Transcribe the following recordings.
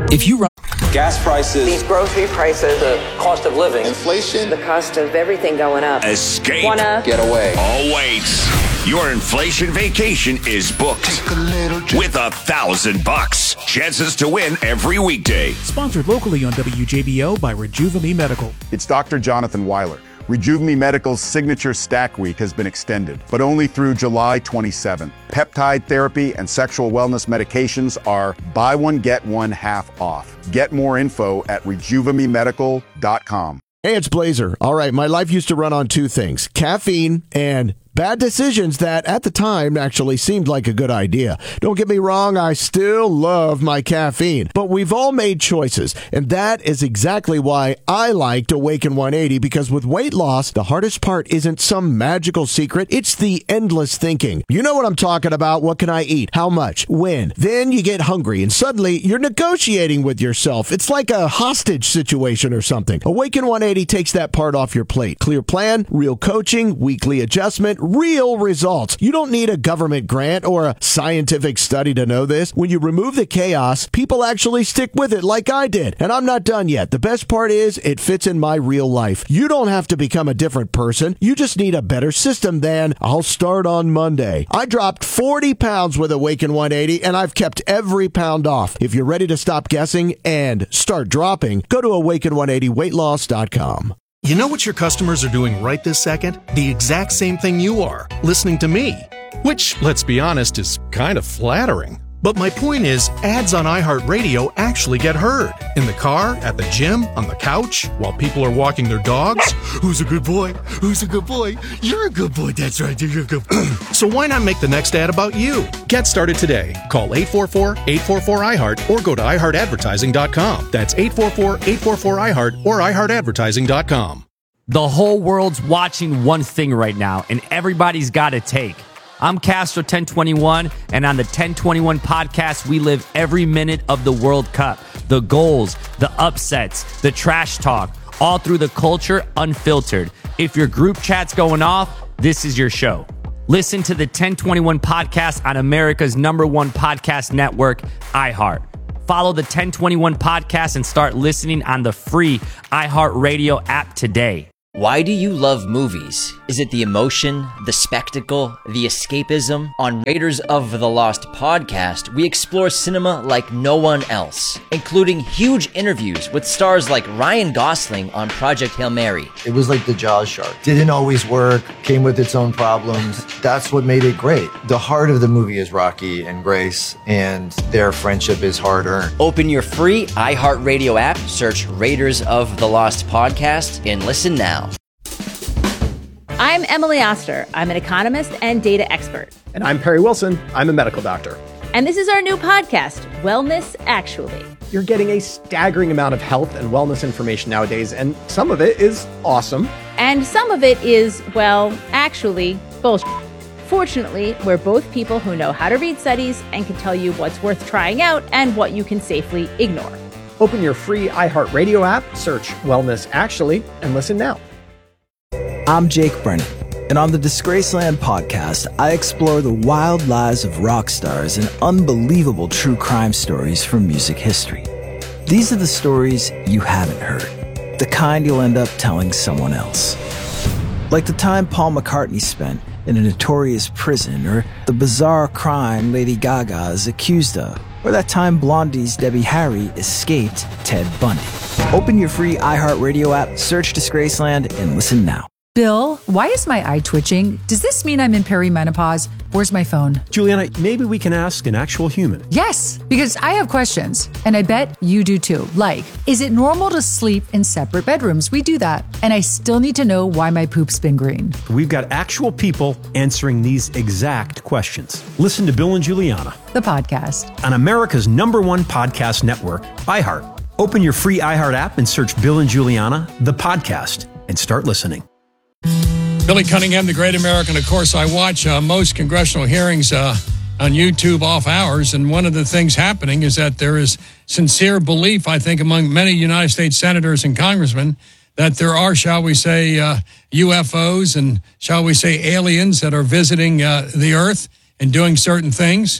If you run gas prices, these grocery prices, the cost of living, inflation, the cost of everything going up. Escape. Wanna get away. Oh, wait. Your inflation vacation is booked with $1,000. Chances to win every weekday. Sponsored locally on WJBO by Rejuva-Me Medical. It's Dr. Jonathan Weiler. Rejuva-Me Medical's signature stack week has been extended, but only through July 27th. Peptide therapy and sexual wellness medications are buy one, get one half off. Get more info at RejuvaMeMedical.com. Hey, it's Blazer. All right, my life used to run on two things, caffeine and bad decisions that at the time actually seemed like a good idea. Don't get me wrong, I still love my caffeine, but we've all made choices, and that is exactly why I liked Awaken 180, because with weight loss, the hardest part isn't some magical secret, it's the endless thinking. You know what I'm talking about. What can I eat? How much? When? Then you get hungry, and suddenly you're negotiating with yourself. It's like a hostage situation or something. Awaken 180 takes that part off your plate. Clear plan, real coaching, weekly adjustment, real results. You don't need a government grant or a scientific study to know this. When you remove the chaos, people actually stick with it like I did. And I'm not done yet. The best part is it fits in my real life. You don't have to become a different person. You just need a better system than I'll start on Monday. I dropped 40 pounds with Awaken 180 and I've kept every pound off. If you're ready to stop guessing and start dropping, go to awaken180weightloss.com. You know what your customers are doing right this second? The exact same thing you are, listening to me. Which, let's be honest, is kind of flattering. But my point is, ads on iHeartRadio actually get heard. In the car, at the gym, on the couch, while people are walking their dogs. Who's a good boy? Who's a good boy? You're a good boy, that's right, you're a good boy. So why not make the next ad about you? Get started today. Call 844-844-iHeart or go to iHeartAdvertising.com. That's 844-844-iHeart or iHeartAdvertising.com. The whole world's watching one thing right now, and everybody's got a take. I'm Castro 1021, and on the 1021 podcast, we live every minute of the World Cup. The goals, the upsets, the trash talk, all through the culture, unfiltered. If your group chat's going off, this is your show. Listen to the 1021 podcast on America's #1 podcast network, iHeart. Follow the 1021 podcast and start listening on the free iHeartRadio app today. Why do you love movies? Is it the emotion, the spectacle, the escapism? On Raiders of the Lost podcast, we explore cinema like no one else, including huge interviews with stars like Ryan Gosling on Project Hail Mary. It was like the Jaws shark. Didn't always work, came with its own problems. That's what made it great. The heart of the movie is Rocky and Grace, and their friendship is hard-earned. Open your free iHeartRadio app, search Raiders of the Lost podcast, and listen now. I'm Emily Oster. I'm an economist and data expert. And I'm Perry Wilson. I'm a medical doctor. And this is our new podcast, Wellness Actually. You're getting a staggering amount of health and wellness information nowadays, and some of it is awesome. And some of it is, well, actually, bullshit. Fortunately, we're both people who know how to read studies and can tell you what's worth trying out and what you can safely ignore. Open your free iHeartRadio app, search Wellness Actually, and listen now. I'm Jake Brennan, and on the Disgraceland podcast, I explore the wild lives of rock stars and unbelievable true crime stories from music history. These are the stories you haven't heard, the kind you'll end up telling someone else. Like the time Paul McCartney spent in a notorious prison, or the bizarre crime Lady Gaga is accused of, or that time Blondie's Debbie Harry escaped Ted Bundy. Open your free iHeartRadio app, search Disgraceland, and listen now. Bill, why is my eye twitching? Does this mean I'm in perimenopause? Where's my phone? Juliana, maybe we can ask an actual human. Yes, because I have questions, and I bet you do too. Like, is it normal to sleep in separate bedrooms? We do that. And I still need to know why my poop's been green. We've got actual people answering these exact questions. Listen to Bill and Juliana, the podcast, on America's #1 podcast network, iHeart. Open your free iHeart app and search Bill and Juliana, the podcast, and start listening. Billy Cunningham, the Great American. Of course, I watch most congressional hearings on YouTube off hours, and one of the things happening is that there is sincere belief, I think, among many United States senators and congressmen that there are, shall we say, UFOs and, shall we say, aliens that are visiting the Earth and doing certain things.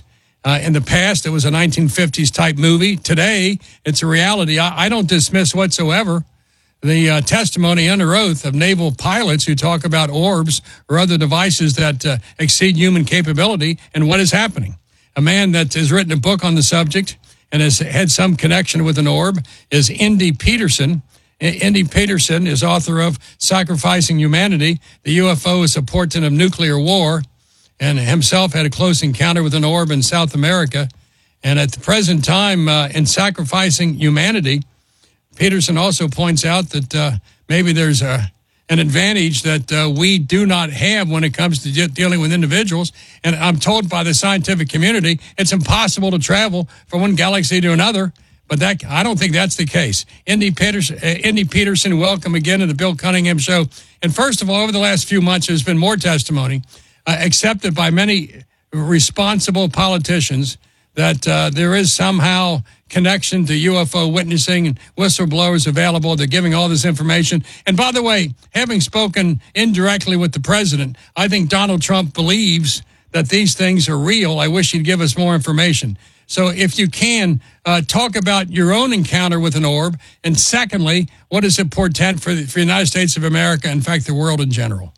In the past, it was a 1950s type movie. Today, it's a reality. I don't dismiss whatsoever the testimony under oath of naval pilots who talk about orbs or other devices that exceed human capability and what is happening. A man that has written a book on the subject and has had some connection with an orb is Indy Peterson. Indy Peterson is author of Sacrificing Humanity. The UFO is a portent of nuclear war, and himself had a close encounter with an orb in South America. And at the present time, in Sacrificing Humanity, Peterson also points out that maybe there's an advantage that we do not have when it comes to dealing with individuals. And I'm told by the scientific community it's impossible to travel from one galaxy to another. But that I don't think that's the case. Indy Peterson, welcome again to the Bill Cunningham Show. And first of all, over the last few months, there's been more testimony accepted by many responsible politicians that there is somehow connection to UFO witnessing and whistleblowers available. They're giving all this information. And by the way, having spoken indirectly with the president, I think Donald Trump believes that these things are real. I wish he'd give us more information. So if you can, talk about your own encounter with an orb. And secondly, what does it portend for the United States of America, in fact, the world in general?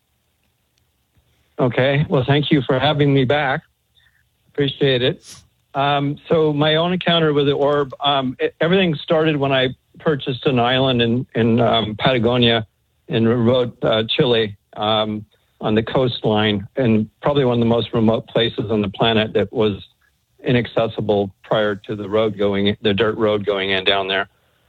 Okay. Well, thank you for having me back. Appreciate it. So my own encounter with the orb, everything started when I purchased an island in Patagonia in remote Chile on the coastline, and probably one of the most remote places on the planet that was inaccessible prior to the dirt road going in down there.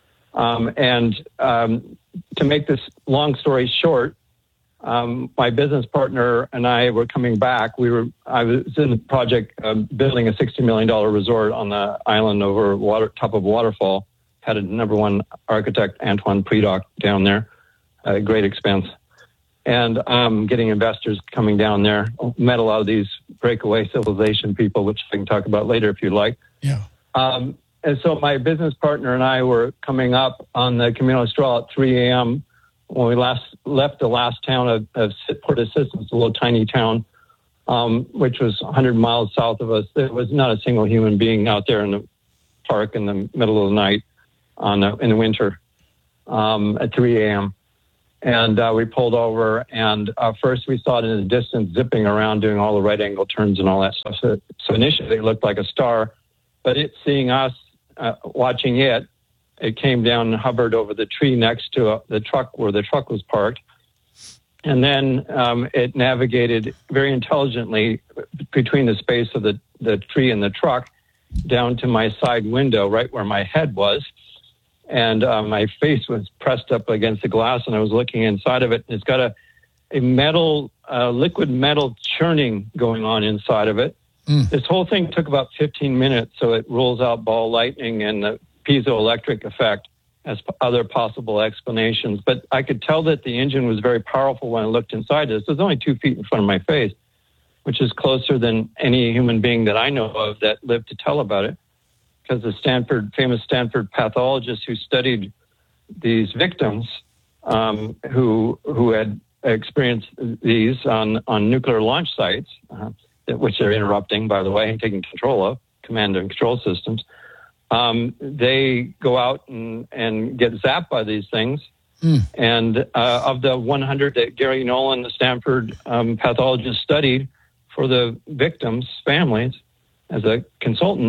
To make this long story short, my business partner and I were coming back. I was in the project building a $60 million resort on the island over top of waterfall. Had a #1 architect, Antoine Predock, down there. Great expense. And getting investors coming down there. Met a lot of these breakaway civilization people, which I can talk about later if you'd like. Yeah. And so my business partner and I were coming up on the Camino Austral at 3 a.m. when we left the last town of Port Assistance, a little tiny town, which was 100 miles south of us. There was not a single human being out there in the park in the middle of the night in the winter at 3 a.m. And we pulled over, and first we saw it in the distance zipping around, doing all the right angle turns and all that stuff. So initially it looked like a star, but it seeing us, watching it, it came down and hovered over the tree next to the truck where the truck was parked. And then it navigated very intelligently between the space of the tree and the truck down to my side window, right where my head was. And my face was pressed up against the glass, and I was looking inside of it. It's got a metal, liquid metal churning going on inside of it. This whole thing took about 15 minutes, so it rolls out ball lightning and the piezoelectric effect as other possible explanations. But I could tell that the engine was very powerful when I looked inside it. It was only 2 feet in front of my face, which is closer than any human being that I know of that lived to tell about it. Because the famous Stanford pathologist who studied these victims who had experienced these on nuclear launch sites, which they're interrupting, by the way, and taking control of, command and control systems, they go out and get zapped by these things. And of the 100 that Gary Nolan, the Stanford pathologist, studied for the victims' families as a consultant,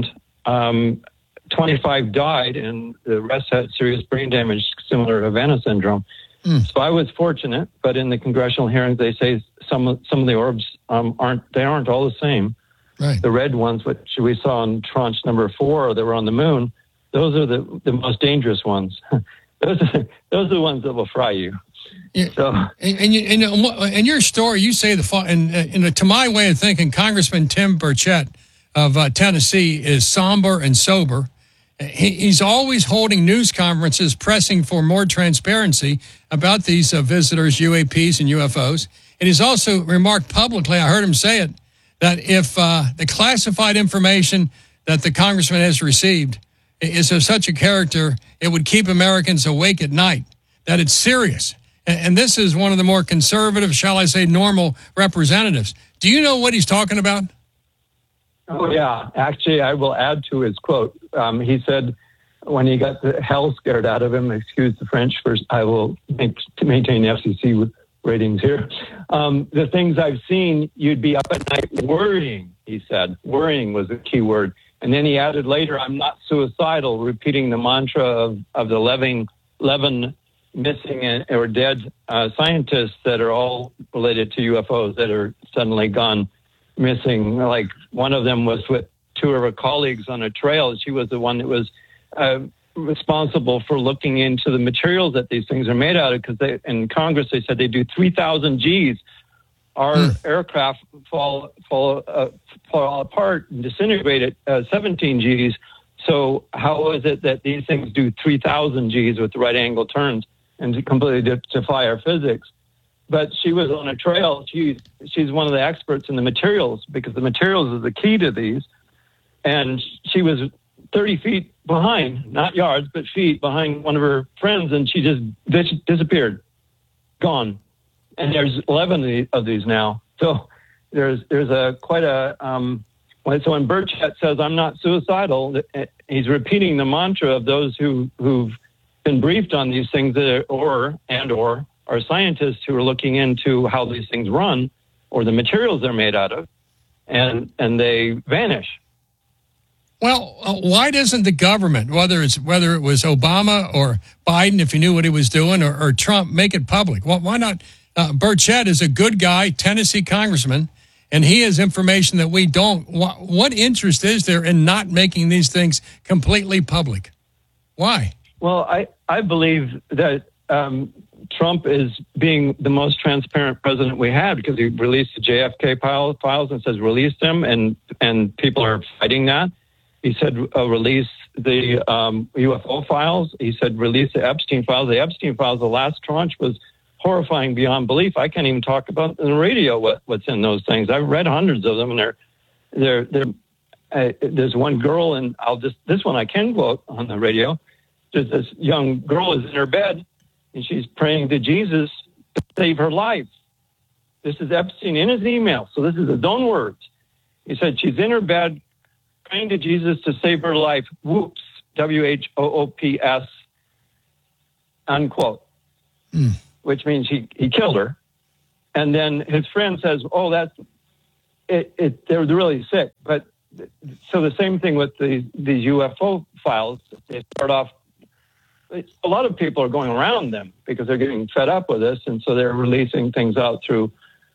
25 died, and the rest had serious brain damage similar to Havana syndrome. So I was fortunate, but in the congressional hearings, they say some of the orbs aren't all the same. Right. The red ones, which we saw in tranche number 4 that were on the moon, those are the most dangerous ones. those are the ones that will fry you. Yeah. So, and in your story, you say to my way of thinking, Congressman Tim Burchett of Tennessee is somber and sober. He's always holding news conferences pressing for more transparency about these visitors, UAPs and UFOs. And he's also remarked publicly, I heard him say it, that if the classified information that the congressman has received is of such a character, it would keep Americans awake at night, that it's serious. And this is one of the more conservative, shall I say, normal representatives. Do you know what he's talking about? Oh, yeah. Actually, I will add to his quote. He said when he got the hell scared out of him, excuse the French, first, I will maintain FCC ratings here. The things I've seen, you'd be up at night worrying, he said. Worrying was the key word. And then he added later, I'm not suicidal, repeating the mantra of the 11 missing or dead scientists that are all related to UFOs that are suddenly gone missing. Like one of them was with two of her colleagues on a trail. She was the one that was responsible for looking into the materials that these things are made out of, because in Congress they said they do 3,000 Gs. Our aircraft fall apart and disintegrate at 17 Gs. So how is it that these things do 3,000 Gs with the right angle turns and completely defy our physics? But she was on a trail. She's one of the experts in the materials, because the materials is the key to these. And she was 30 feet behind, not yards, but feet behind one of her friends, and she just disappeared, gone. And there's 11 of these now. So there's quite a so when Burchett says I'm not suicidal, he's repeating the mantra of those who've been briefed on these things that or are scientists who are looking into how these things run or the materials they're made out of, and they vanish. Well, why doesn't the government, whether it was Obama or Biden, if he knew what he was doing, or Trump, make it public? Well, why not? Burchett is a good guy, Tennessee congressman, and he has information that we don't. What interest is there in not making these things completely public? Why? Well, I believe that Trump is being the most transparent president we had, because he released the JFK files and says release them, and people are fighting that. He said release the UFO files. He said release the Epstein files. The Epstein files, the last tranche, was horrifying beyond belief. I can't even talk about in the radio what's in those things. I've read hundreds of them, and there's one girl, and this one I can quote on the radio. There's this young girl is in her bed, and she's praying to Jesus to save her life. This is Epstein in his email, so this is his own words. He said she's in her bed praying to Jesus to save her life. Whoops, WHOOPS, unquote. Which means he killed her. And then his friend says, oh, that's it. They're really sick. But so the same thing with these UFO files. They start off, a lot of people are going around them because they're getting fed up with this. And so they're releasing things out through,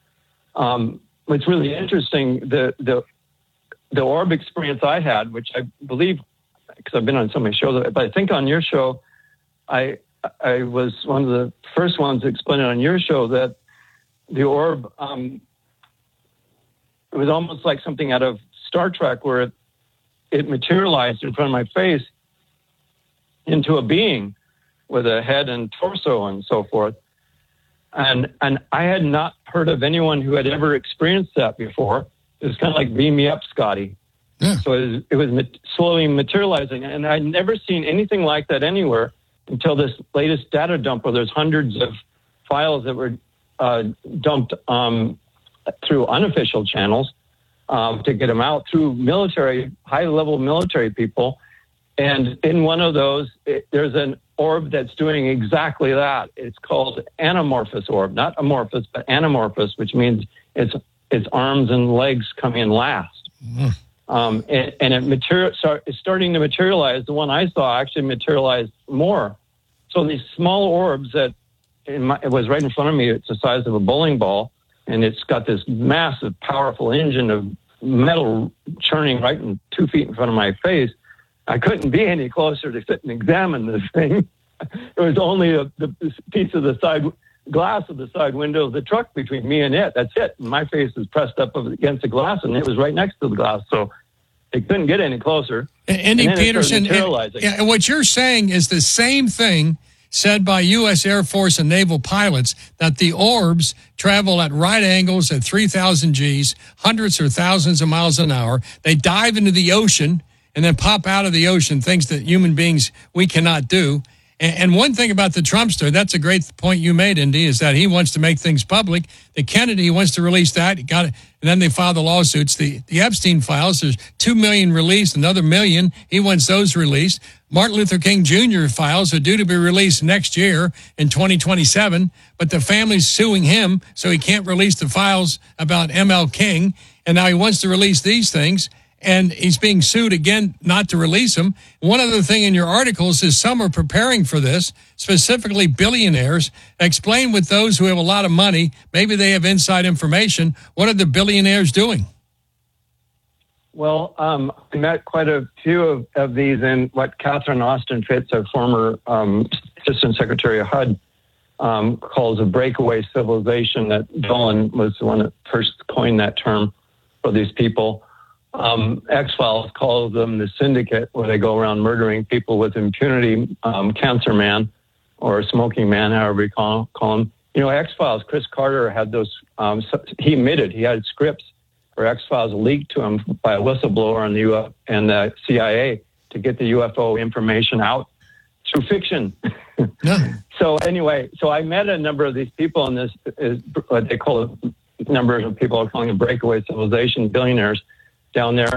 what's really interesting, the orb experience I had, which I believe, because I've been on so many shows, but I think on your show, I was one of the first ones to explain it on your show, that the orb, it was almost like something out of Star Trek, where it materialized in front of my face into a being with a head and torso and so forth. And I had not heard of anyone who had ever experienced that before. It was kind of like beam me up, Scotty. Yeah. So it was slowly materializing, and I'd never seen anything like that anywhere until this latest data dump, where there's hundreds of files that were dumped through unofficial channels to get them out through high-level military people. And in one of those, there's an orb that's doing exactly that. It's called anamorphous orb, not amorphous, but anamorphous, which means its arms and legs come in last. And it's starting to materialize. The one I saw actually materialized more. So these small orbs it was right in front of me. It's the size of a bowling ball, and it's got this massive, powerful engine of metal churning right 2 feet in front of my face. I couldn't be any closer to sit and examine this thing. It was only the piece of the side glass of the side window of the truck between me and it. That's it. And my face was pressed up against the glass, and it was right next to the glass. So it couldn't get any closer. Andy Peterson, and what you're saying is the same thing said by U.S. Air Force and naval pilots, that the orbs travel at right angles at 3,000 Gs, hundreds or thousands of miles an hour. They dive into the ocean and then pop out of the ocean, things that human beings, we cannot do. And one thing about the Trumpster, that's a great point you made, Indy, is that he wants to make things public. The Kennedy wants to release that. He got it, and then they filed the lawsuits. The Epstein files, there's 2 million released, another 1 million. He wants those released. Martin Luther King Jr. files are due to be released next year in 2027, but the family's suing him, so he can't release the files about ML King. And now he wants to release these things. And he's being sued again not to release them. One other thing in your articles is some are preparing for this, specifically billionaires. Explain with those who have a lot of money, maybe they have inside information. What are the billionaires doing? Well, I met quite a few of these in what Catherine Austin Fitts, a former Assistant Secretary of HUD, calls a breakaway civilization. That Dolan was the one that first coined that term for these people. X-Files calls them the syndicate, where they go around murdering people with impunity, Cancer Man or Smoking Man, however you call him. You know, X-Files, Chris Carter had those, he admitted he had scripts for X-Files leaked to him by a whistleblower in the CIA to get the UFO information out through fiction. So anyway, I met a number of these people, and this is what they call a number of people are calling a breakaway civilization, billionaires. Down there,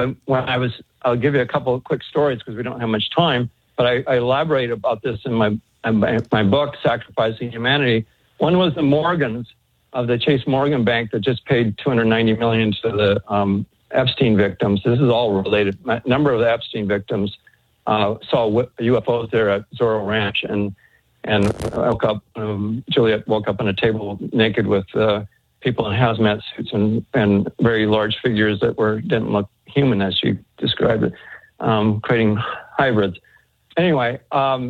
I'll give you a couple of quick stories because we don't have much time, but I elaborate about this in my book, Sacrificing Humanity. One was the Morgans of the Chase Morgan Bank that just paid $290 million to the Epstein victims. This is all related. A number of the Epstein victims saw UFOs there at Zorro Ranch, and woke up. Juliet woke up on a table naked with people in hazmat suits and very large figures that didn't look human, as she described it, creating hybrids. Anyway,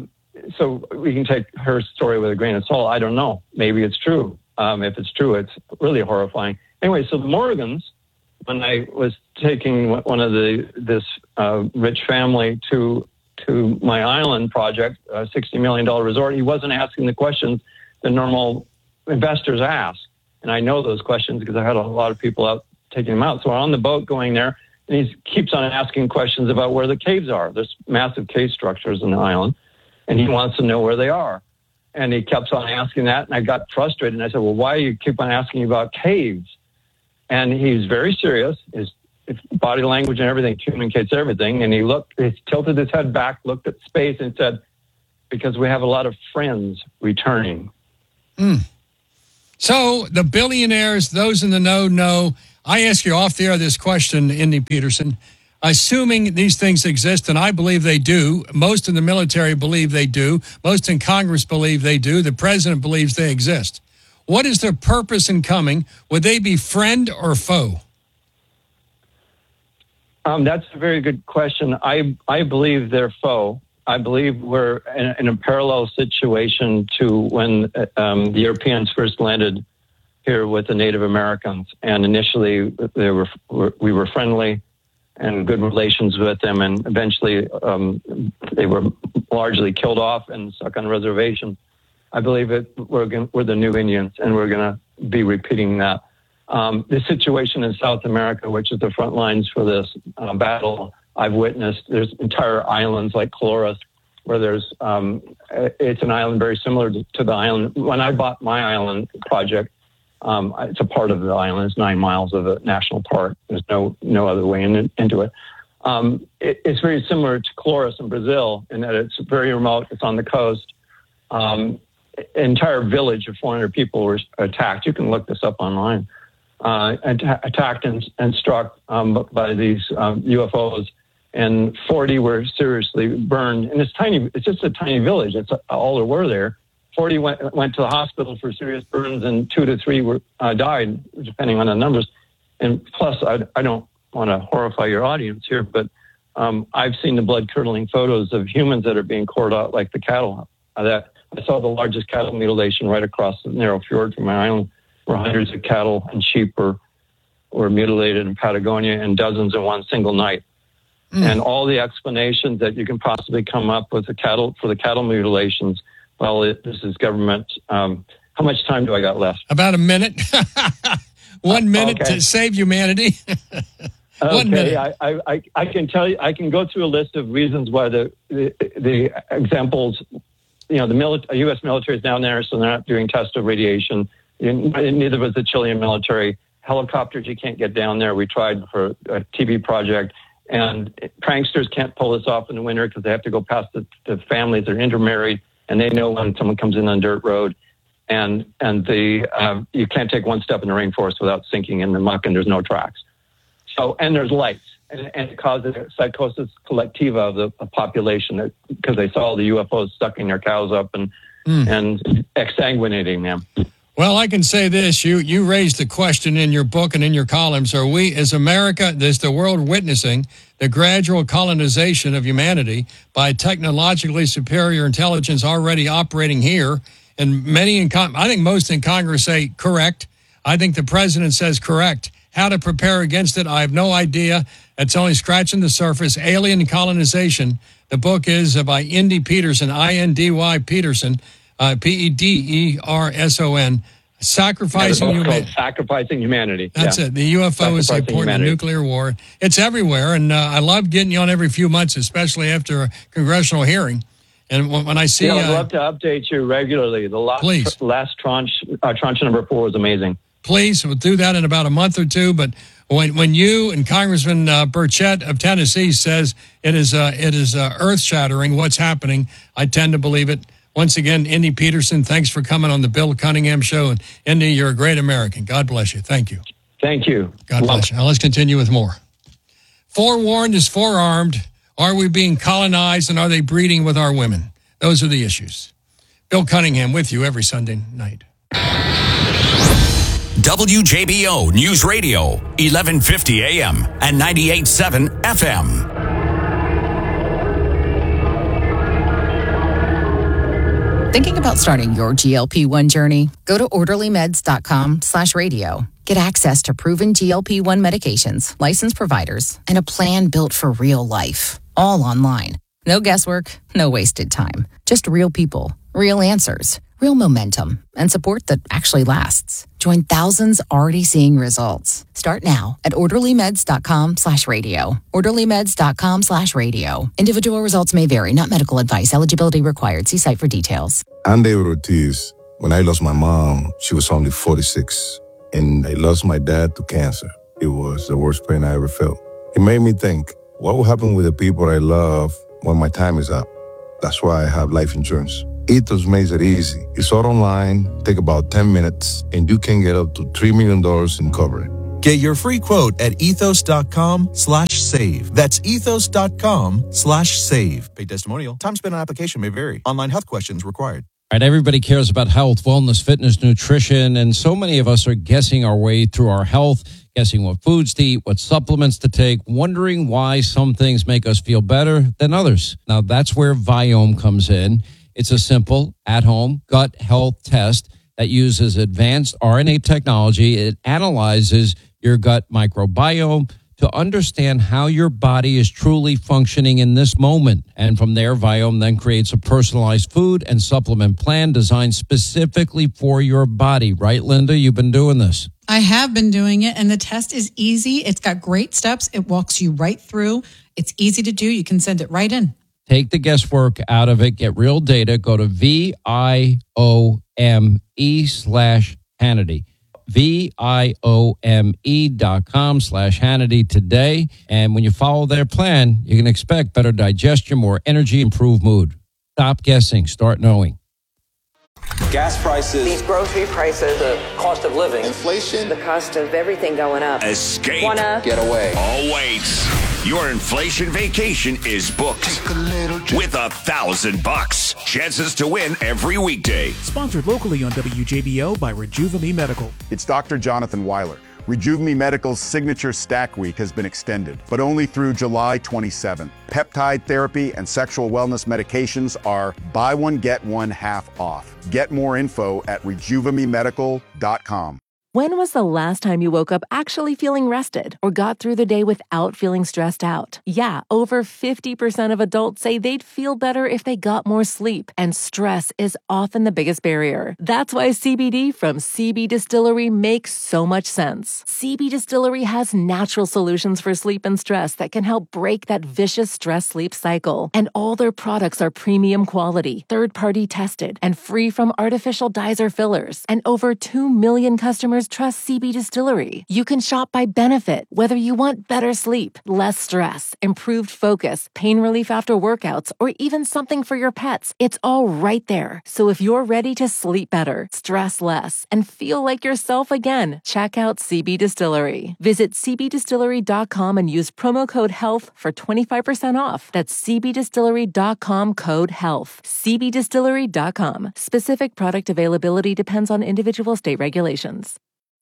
so we can take her story with a grain of salt. I don't know. Maybe it's true. If it's true, it's really horrifying. Anyway, so the Morgans, when I was taking one of this rich family to my island project, a $60 million resort, he wasn't asking the questions that normal investors ask. And I know those questions because I had a lot of people out taking them out. So we're on the boat going there, and he keeps on asking questions about where the caves are. There's massive cave structures in the island, and he wants to know where they are. And he kept on asking that, and I got frustrated. And I said, well, why do you keep on asking about caves? And he's very serious. His body language and everything communicates everything. And he tilted his head back, looked at space, and said, because we have a lot of friends returning. So the billionaires, those in the know. I ask you off the air this question, Indy Peterson. Assuming these things exist, and I believe they do, most in the military believe they do, most in Congress believe they do, the president believes they exist. What is their purpose in coming? Would they be friend or foe? That's a very good question. I believe they're foe. I believe we're in a parallel situation to when the Europeans first landed here with the Native Americans. And initially, we were friendly and good relations with them. And eventually, they were largely killed off and stuck on reservations. I believe we're the new Indians, and we're going to be repeating that. The situation in South America, which is the front lines for this battle, I've witnessed. There's entire islands like Colores, where there's it's an island very similar to the island. When I bought my island project, it's a part of the island. It's 9 miles of a national park. There's no other way into it. It's very similar to Colores in Brazil in that it's very remote. It's on the coast. Entire village of 400 people were attacked. You can look this up online. Attacked and struck by these UFOs, and 40 were seriously burned. And it's just a tiny village. It's all there were there. 40 went to the hospital for serious burns, and 2 to 3 died, depending on the numbers. And plus, I don't want to horrify your audience here, but I've seen the blood-curdling photos of humans that are being cored out like the cattle. I saw the largest cattle mutilation right across the narrow fjord from my island, where hundreds of cattle and sheep were mutilated in Patagonia, and dozens in one single night. And all the explanations that you can possibly come up with for the cattle mutilations, well, this is government. How much time do I got left? About a minute. 1 minute to save humanity. 1 minute. I can tell you, I can go through a list of reasons why the examples the U.S. military is down there, so they're not doing tests of radiation. Neither was the Chilean military. Helicopters, you can't get down there. We tried for a TV project, and pranksters can't pull this off in the winter because they have to go past the families that are intermarried, and they know when someone comes in on a dirt road. And you can't take one step in the rainforest without sinking in the muck, and there's no tracks. So, and there's lights, and it causes psychosis collectiva of the population because they saw the UFOs sucking their cows up and exsanguinating them. Well, I can say this. You raised the question in your book and in your columns. Are we, as America, is the world witnessing the gradual colonization of humanity by technologically superior intelligence already operating here? And I think most in Congress say correct. I think the president says correct. How to prepare against it, I have no idea. It's only scratching the surface. Alien Colonization. The book is by Indy Peterson, I-N-D-Y Peterson, P-E-D-E-R-S-O-N. Sacrificing Humanity. Sacrificing Humanity. That's it. The UFO is important in nuclear war. It's everywhere, and I love getting you on every few months, especially after a congressional hearing. And when I see... I'd love to update you regularly. The last tranche number 4 was amazing. Please, we'll do that in about a month or two. But when you and Congressman Burchett of Tennessee says it is earth-shattering what's happening, I tend to believe it. Once again, Indy Peterson, thanks for coming on the Bill Cunningham Show. And Indy, you're a great American. God bless you. Thank you. Thank you. God bless you. Now let's continue with more. Forewarned is forearmed. Are we being colonized, and are they breeding with our women? Those are the issues. Bill Cunningham with you every Sunday night. WJBO News Radio, 1150 AM and 98.7 FM. Thinking about starting your GLP-1 journey? Go to orderlymeds.com/radio. Get access to proven GLP-1 medications, licensed providers, and a plan built for real life. All online. No guesswork, no wasted time. Just real people, real answers, real momentum, and support that actually lasts. Join thousands already seeing results. Start now at orderlymeds.com/radio. orderlymeds.com/radio. Individual results may vary, not medical advice. Eligibility required. See site for details. I'm David Ortiz. When I lost my mom, she was only 46, and I lost my dad to cancer. It was the worst pain I ever felt. It made me think, what will happen with the people I love when my time is up? That's why I have life insurance. Ethos makes it easy. It's all online, take about 10 minutes, and you can get up to $3 million in coverage. Get your free quote at ethos.com/save. That's ethos.com/save. Paid testimonial. Time spent on application may vary. Online health questions required. All right, everybody cares about health, wellness, fitness, nutrition, and so many of us are guessing our way through our health, guessing what foods to eat, what supplements to take, wondering why some things make us feel better than others. Now, that's where Viome comes in. It's a simple, at-home gut health test that uses advanced RNA technology. It analyzes your gut microbiome to understand how your body is truly functioning in this moment. And from there, Viome then creates a personalized food and supplement plan designed specifically for your body. Right, Linda? You've been doing this. I have been doing it, and the test is easy. It's got great steps. It walks you right through. It's easy to do. You can send it right in. Take the guesswork out of it. Get real data. Go to VIOME/Hannity. VIOME.com/Hannity today. And when you follow their plan, you can expect better digestion, more energy, improved mood. Stop guessing. Start knowing. Gas prices. These grocery prices. The cost of living. Inflation. The cost of everything going up. Escape. Wanna get away. Oh, wait. Your inflation vacation is booked with $1,000. Chances to win every weekday. Sponsored locally on WJBO by Rejuve Medical. It's Dr. Jonathan Weiler. Rejuve Medical's signature Stack Week has been extended, but only through July 27th. Peptide therapy and sexual wellness medications are buy one, get one half off. Get more info at RejuveMeMedical.com. When was the last time you woke up actually feeling rested or got through the day without feeling stressed out? Yeah, over 50% of adults say they'd feel better if they got more sleep, and stress is often the biggest barrier. That's why CBD from CB Distillery makes so much sense. CB Distillery has natural solutions for sleep and stress that can help break that vicious stress-sleep cycle. And all their products are premium quality, third-party tested, and free from artificial dyes or fillers. And over 2 million customers trust CB Distillery. You can shop by benefit, whether you want better sleep, less stress, improved focus, pain relief after workouts, or even something for your pets. It's all right there. So if you're ready to sleep better, stress less, and feel like yourself again, check out CB Distillery. Visit cbdistillery.com and use promo code HEALTH for 25% off. That's cbdistillery.com, code HEALTH. cbdistillery.com. Specific product availability depends on individual state regulations.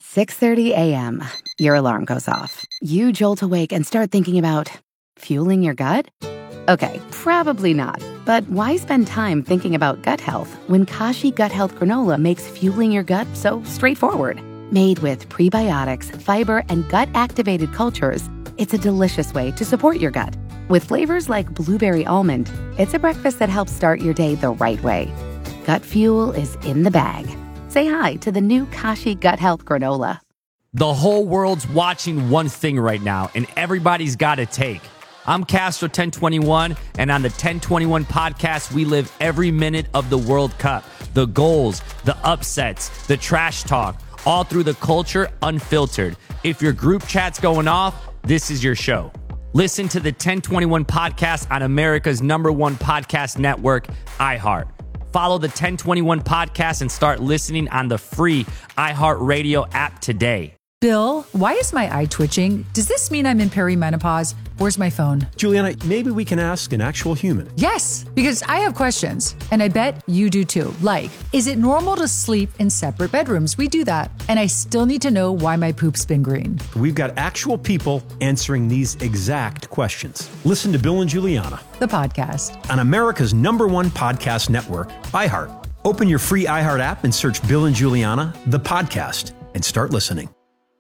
6:30 a.m. Your alarm goes off. You jolt awake and start thinking about fueling your gut? Okay, probably not. But why spend time thinking about gut health when Kashi Gut Health Granola makes fueling your gut so straightforward? Made with prebiotics, fiber, and gut-activated cultures, it's a delicious way to support your gut. With flavors like blueberry almond, it's a breakfast that helps start your day the right way. Gut fuel is in the bag. Say hi to the new Kashi Gut Health Granola. The whole world's watching one thing right now, and everybody's got a take. I'm Castro 1021, and on the 1021 podcast, we live every minute of the World Cup. The goals, the upsets, the trash talk, all through the culture, unfiltered. If your group chat's going off, this is your show. Listen to the 1021 podcast on America's #1 podcast network, iHeart. Follow the 1021 podcast and start listening on the free iHeartRadio app today. Bill, why is my eye twitching? Does this mean I'm in perimenopause? Where's my phone? Juliana, maybe we can ask an actual human. Yes, because I have questions, and I bet you do too. Like, is it normal to sleep in separate bedrooms? We do that. And I still need to know why my poop's been green. We've got actual people answering these exact questions. Listen to Bill and Juliana, the podcast, on America's #1 podcast network, iHeart. Open your free iHeart app and search Bill and Juliana, the podcast, and start listening.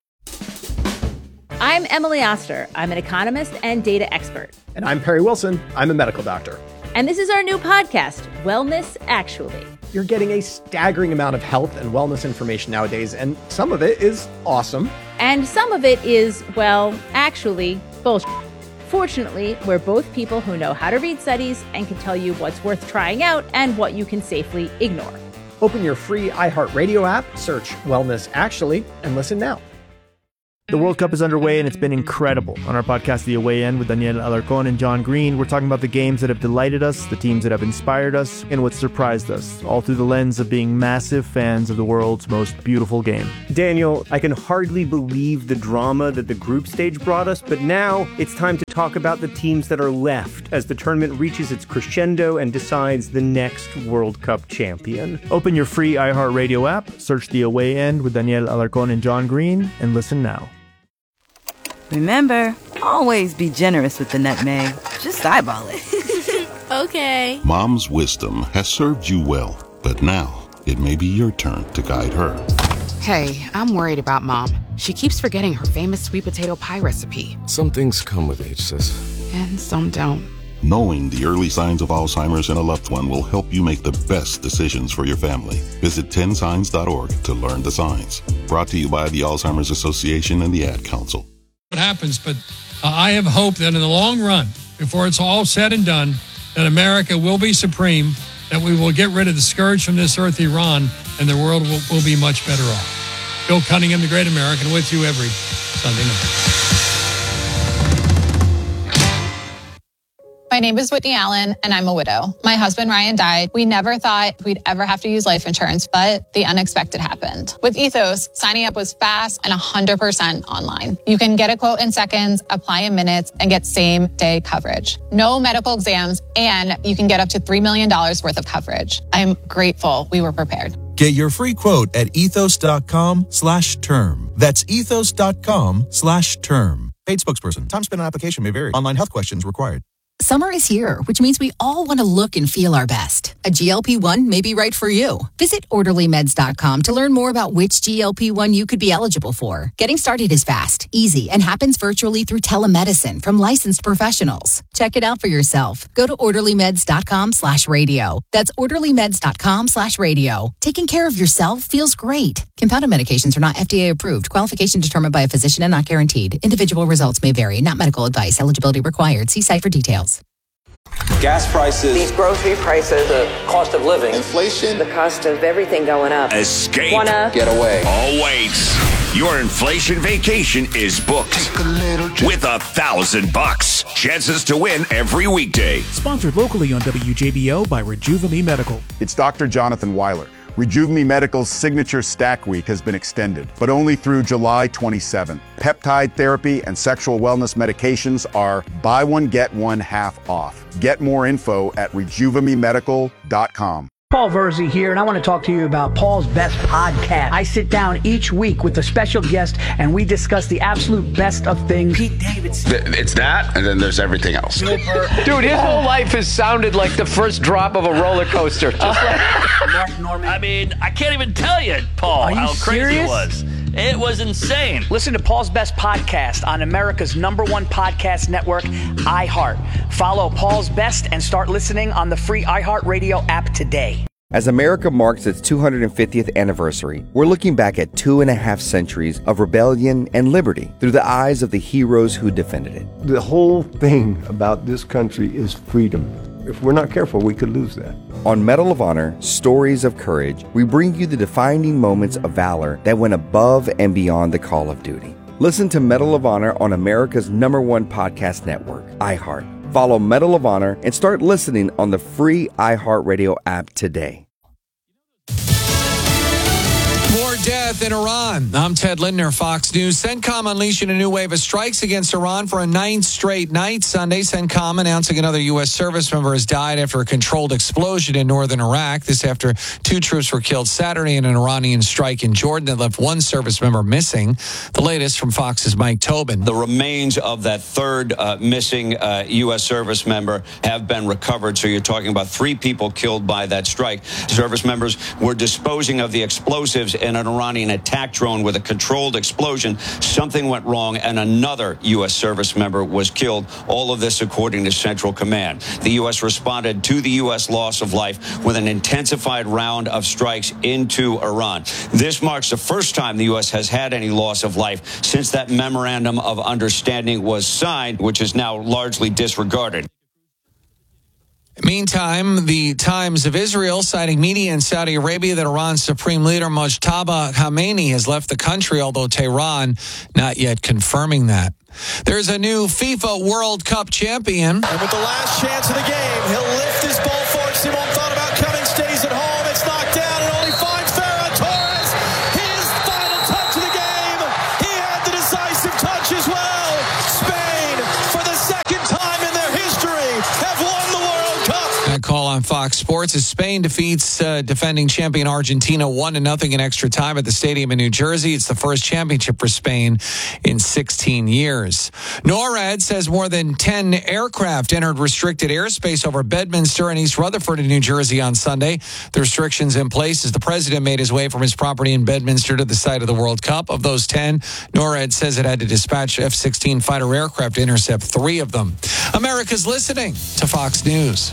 I'm Emily Oster. I'm an economist and data expert. And I'm Perry Wilson. I'm a medical doctor. And this is our new podcast, Wellness Actually. You're getting a staggering amount of health and wellness information nowadays, and some of it is awesome. And some of it is, well, actually, bullshit. Fortunately, we're both people who know how to read studies and can tell you what's worth trying out and what you can safely ignore. Open your free iHeartRadio app, search Wellness Actually, and listen now. The World Cup is underway, and it's been incredible. On our podcast, The Away End, with Daniel Alarcón and John Green, we're talking about the games that have delighted us, the teams that have inspired us, and what surprised us, all through the lens of being massive fans of the world's most beautiful game. Daniel, I can hardly believe the drama that the group stage brought us, but now it's time to talk about the teams that are left as the tournament reaches its crescendo and decides the next World Cup champion. Open your free iHeartRadio app, search The Away End with Daniel Alarcón and John Green, and listen now. Remember, always be generous with the nutmeg. Just eyeball it. Okay. Mom's wisdom has served you well, but now it may be your turn to guide her. Hey, I'm worried about Mom. She keeps forgetting her famous sweet potato pie recipe. Some things come with age, sis. And some don't. Knowing the early signs of Alzheimer's in a loved one will help you make the best decisions for your family. Visit 10signs.org to learn the signs. Brought to you by the Alzheimer's Association and the Ad Council. What happens, but I have hope that in the long run, before it's all said and done, that America will be supreme, that we will get rid of the scourge from this earth, Iran, and the world will be much better off. Bill Cunningham, the Great American, with you every Sunday night. My name is Whitney Allen, and I'm a widow. My husband, Ryan, died. We never thought we'd ever have to use life insurance, but the unexpected happened. With Ethos, signing up was fast and 100% online. You can get a quote in seconds, apply in minutes, and get same-day coverage. No medical exams, and you can get up to $3 million worth of coverage. I'm grateful we were prepared. Get your free quote at ethos.com/term. That's ethos.com/term. Paid spokesperson. Time spent on application may vary. Online health questions required. Summer is here, which means we all want to look and feel our best. A GLP-1 may be right for you. Visit OrderlyMeds.com to learn more about which GLP-1 you could be eligible for. Getting started is fast, easy, and happens virtually through telemedicine from licensed professionals. Check it out for yourself. Go to OrderlyMeds.com/radio. That's OrderlyMeds.com/radio. Taking care of yourself feels great. Compounded medications are not FDA approved. Qualification determined by a physician and not guaranteed. Individual results may vary. Not medical advice. Eligibility required. See site for details. Gas prices, these grocery prices, the cost of living, inflation, the cost of everything going up. Escape. Wanna get away. Oh, wait. Your inflation vacation is booked with $1,000. Chances to win every weekday. Sponsored locally on WJBO by Rejuve Medical. It's Dr. Jonathan Weiler. Rejuve Medical's signature stack week has been extended, but only through July 27th. Peptide therapy and sexual wellness medications are buy one, get one half off. Get more info at RejuveMeMedical.com. Paul Verzi here, and I want to talk to you about Paul's Best Podcast. I sit down each week with a special guest, and we discuss the absolute best of things. Pete Davidson. It's that, and then there's everything else. Dude, his whole life has sounded like the first drop of a roller coaster. Just like Mark Norman. I mean, I can't even tell you, Paul, how crazy it was. It was insane. Listen to Paul's Best Podcast on America's #1 podcast network, iHeart. Follow Paul's Best and start listening on the free iHeartRadio app today. As America marks its 250th anniversary, we're looking back at 2.5 centuries of rebellion and liberty through the eyes of the heroes who defended it. The whole thing about this country is freedom. If we're not careful, we could lose that. On Medal of Honor, Stories of Courage, we bring you the defining moments of valor that went above and beyond the call of duty. Listen to Medal of Honor on America's #1 podcast network, iHeart. Follow Medal of Honor and start listening on the free iHeartRadio app today. More death in Iran. I'm Ted Lindner, Fox News. CENTCOM unleashing a new wave of strikes against Iran for a 9th straight night. Sunday, CENTCOM announcing another U.S. service member has died after a controlled explosion in northern Iraq. This after 2 troops were killed Saturday in an Iranian strike in Jordan that left 1 service member missing. The latest from Fox's Mike Tobin. The remains of that third missing U.S. service member have been recovered. So you're talking about 3 people killed by that strike. Service members were disposing of the explosives in an Iranian attack drone with a controlled explosion. Something went wrong and another U.S. service member was killed. All of this according to Central Command. The U.S. responded to the U.S. loss of life with an intensified round of strikes into Iran. This marks the first time the U.S. has had any loss of life since that memorandum of understanding was signed, which is now largely disregarded. Meantime, the Times of Israel citing media in Saudi Arabia that Iran's Supreme Leader Mojtaba Khamenei has left the country, although Tehran not yet confirming that. There's a new FIFA World Cup champion. And with the last chance of the game, he'll lift his ball forward. Simon thought about coming, stays at home. It's knocked down and only finds Ferran Torres. His final touch of the game. He had the decisive touch as well. Spain, for the second time in their history, have won the World Cup. That call on Fox Sports as Spain defeats defending champion Argentina 1-0 in extra time at the stadium in New Jersey. It's the first championship for Spain in 16 years. NORAD says more than 10 aircraft entered restricted airspace over Bedminster and East Rutherford in New Jersey on Sunday. The restrictions in place as the president made his way from his property in Bedminster to the site of the World Cup. Of those 10, NORAD says it had to dispatch F-16 fighter aircraft to intercept 3 of them. America's listening to Fox News.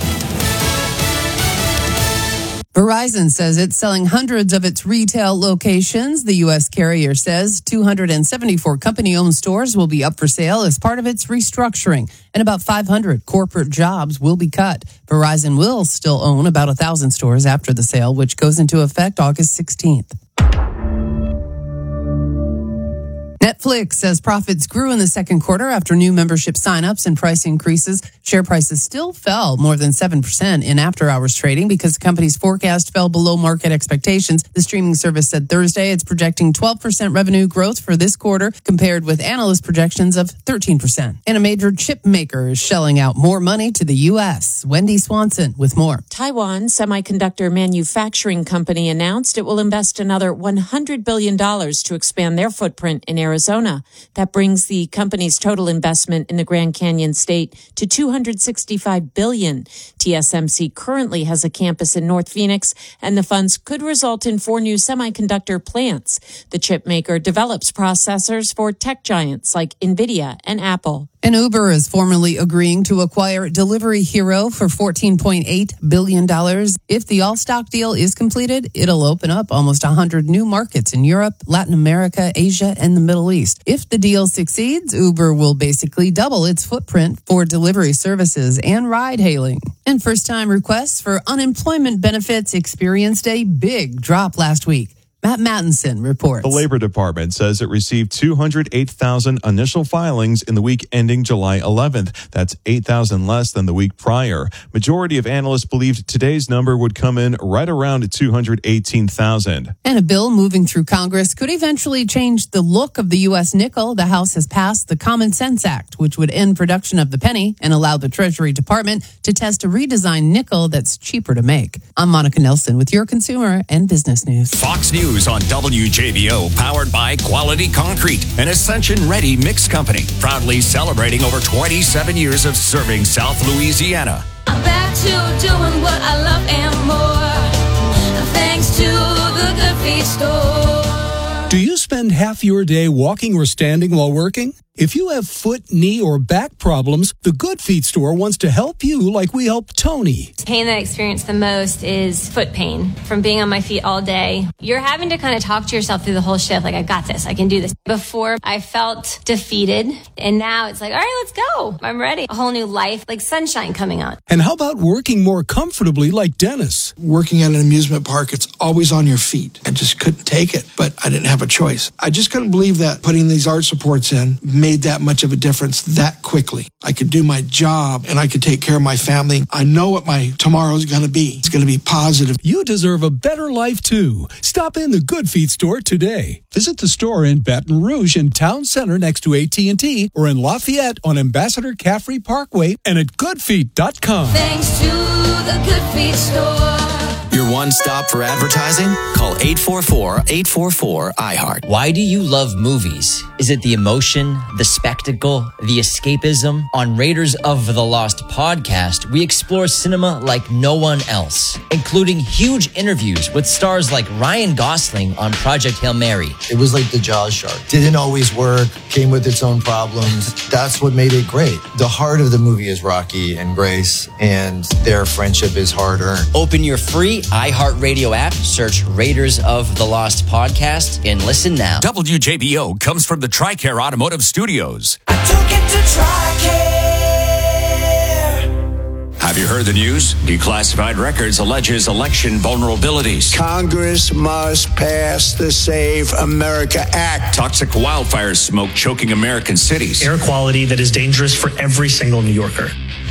Verizon says it's selling hundreds of its retail locations. The U.S. carrier says 274 company-owned stores will be up for sale as part of its restructuring, and about 500 corporate jobs will be cut. Verizon will still own about 1,000 stores after the sale, which goes into effect August 16th. Netflix says profits grew in the second quarter after new membership signups and price increases. Share prices still fell more than 7% in after-hours trading because the company's forecast fell below market expectations. The streaming service said Thursday it's projecting 12% revenue growth for this quarter compared with analyst projections of 13%. And a major chip maker is shelling out more money to the U.S. Wendy Swanson with more. Taiwan Semiconductor Manufacturing Company announced it will invest another $100 billion to expand their footprint in Arizona Arizona. That brings the company's total investment in the Grand Canyon state to $265 billion. TSMC currently has a campus in North Phoenix, and the funds could result in 4 new semiconductor plants. The chip maker develops processors for tech giants like NVIDIA and Apple. And Uber is formally agreeing to acquire Delivery Hero for $14.8 billion. If the all-stock deal is completed, it'll open up almost 100 new markets in Europe, Latin America, Asia, and the Middle East. If the deal succeeds, Uber will basically double its footprint for delivery services and ride-hailing. And first-time requests for unemployment benefits experienced a big drop last week. Matt Mattinson reports. The Labor Department says it received 208,000 initial filings in the week ending July 11th. That's 8,000 less than the week prior. Majority of analysts believed today's number would come in right around 218,000. And a bill moving through Congress could eventually change the look of the U.S. nickel. The House has passed the Common Sense Act, which would end production of the penny and allow the Treasury Department to test a redesigned nickel that's cheaper to make. I'm Monica Nelson with your consumer and business news. Fox News on WJBO, powered by Quality Concrete, an Ascension-ready mix company, proudly celebrating over 27 years of serving South Louisiana. I'm back to doing what I love and more, thanks to the Good Feet store. Do you spend half your day walking or standing while working? If you have foot, knee, or back problems, the Good Feet store wants to help you like we help Tony. The pain that I experience the most is foot pain from being on my feet all day. You're having to kind of talk to yourself through the whole shift, like, I got this, I can do this. Before, I felt defeated, and now it's like, all right, let's go. I'm ready. A whole new life, like sunshine coming out. And how about working more comfortably like Dennis? Working at an amusement park, it's always on your feet. I just couldn't take it, but I didn't have a choice. I just couldn't believe that putting these arch supports in made that much of a difference that quickly. I could do my job and I could take care of my family. I know what my tomorrow is going to be. It's going to be positive. You deserve a better life too. Stop in the Good Feet store today. Visit the store in Baton Rouge in Town Center next to AT&T or in Lafayette on Ambassador Caffrey Parkway and at goodfeet.com. Thanks to the Good Feet store. Your one stop for advertising? Call 844-844-iHeart. Why do you love movies? Is it the emotion, the spectacle, the escapism? On Raiders of the Lost podcast, we explore cinema like no one else, including huge interviews with stars like Ryan Gosling on Project Hail Mary. It was like the Jaws shark. Didn't always work, came with its own problems. That's what made it great. The heart of the movie is Rocky and Grace, and their friendship is hard-earned. Open your free iHeartRadio app, search Raiders of the Lost podcast, and listen now. WJBO comes from the TRICARE Automotive Studios. I took it to TRICARE. Have you heard the news? Declassified Records alleges election vulnerabilities. Congress must pass the Save America Act. Toxic wildfire smoke choking American cities. Air quality that is dangerous for every single New Yorker.